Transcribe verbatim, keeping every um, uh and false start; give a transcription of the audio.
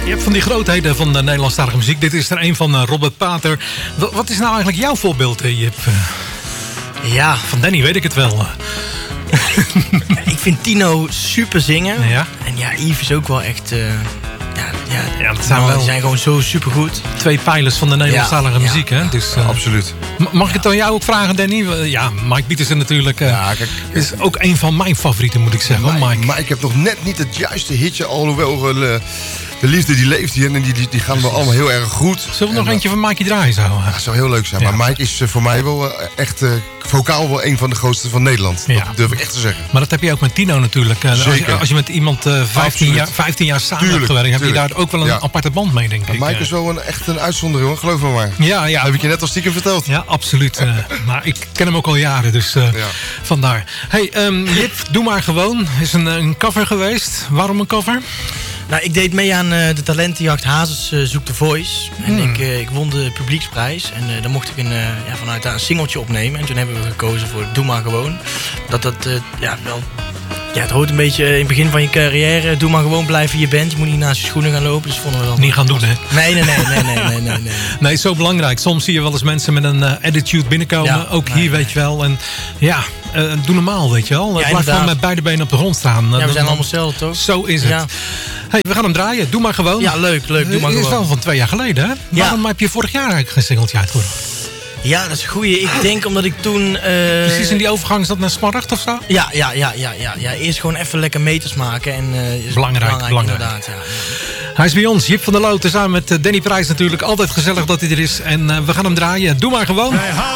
Je hebt van die grootheden van de Nederlandstalige muziek. Dit is er een van uh, Robert Pater. W- wat is nou eigenlijk jouw voorbeeld? Je hebt, uh... Ja, van Danny weet ik het wel. Ik vind Tino super zingen. Ja? En ja, Yves is ook wel echt... Uh, ja, ja, ja, dat zijn, wel die zijn gewoon zo supergoed. Twee pijlers van de Nederlandstalige ja, muziek. Ja, hè? Dus, uh, ja, absoluut. Mag ik het aan jou ook vragen, Danny? Ja, Mike Pietersen natuurlijk. Uh, ja, kijk, kijk, is ook een van mijn favorieten, moet ik zeggen. Mike, Mike. Maar ik heb nog net niet het juiste hitje. Alhoewel uh, de liefde die leeft hier. En die, die, die gaan wel allemaal heel erg goed. Zullen we nog en, eentje van Mikey draaien? Zo? Ja, dat zou heel leuk zijn. Ja. Maar Mike is uh, voor mij wel uh, echt... Uh, vocaal wel een van de grootste van Nederland. Ja. Dat durf ik echt te zeggen. Maar dat heb je ook met Tino natuurlijk. Zeker. Als, je, als je met iemand uh, vijftien, jaar, vijftien jaar samen tuurlijk, hebt gewerkt... heb je daar ook wel een ja. aparte band mee, denk ik. Maar Mike is wel een, echt een uitzondering, hoor. Geloof me maar. Ja, ja. Dat heb ik je net al stiekem verteld. Ja, absoluut. uh, maar ik ken hem ook al jaren, dus uh, ja. vandaar. Hey, um, Jip, doe maar gewoon. Is een, een cover geweest. Waarom een cover? Nou, ik deed mee aan uh, de talentenjacht Hazes uh, Zoekt de Voice. En hmm. ik, uh, ik won de publieksprijs. En uh, dan mocht ik een, uh, ja, vanuit daar een singeltje opnemen. En toen hebben we gekozen voor Doe maar gewoon. Dat dat uh, ja, wel... Ja, het hoort een beetje in het begin van je carrière. Doe maar gewoon, blijf in je band. Je moet niet naast je schoenen gaan lopen. Dus vonden we wel niet gaan doen, hè? Nee, nee, nee, nee, nee, nee, nee, nee. Nee, is zo belangrijk. Soms zie je wel eens mensen met een uh, attitude binnenkomen. Ja, ook nee, hier, nee. weet je wel. En ja, uh, doe normaal, weet je wel. Ja, blijf gewoon met beide benen op de grond staan. Ja, we zijn allemaal hetzelfde, toch? Zo is het. Ja. Hey, we gaan hem draaien. Doe maar gewoon. Ja, leuk, leuk. Doe maar gewoon. Het is wel van twee jaar geleden, hè? Ja. Waarom heb je vorig jaar eigenlijk geen singeltje uitgebracht? Ja, dat is een goeie. Ik denk omdat ik toen... Uh... Precies in die overgang zat naar Smaragd of zo? Ja, ja, ja, ja, ja, ja. Eerst gewoon even lekker meters maken. En, uh, is belangrijk, belangrijk. belangrijk. Inderdaad, ja. Hij is bij ons, Jip van der Looten, samen met Danny Prijs natuurlijk. Altijd gezellig dat hij er is. En uh, we gaan hem draaien. Doe maar gewoon.